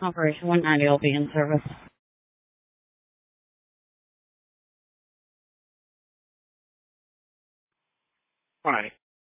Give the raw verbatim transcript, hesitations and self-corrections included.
Operation one ninety will be in service. Hi.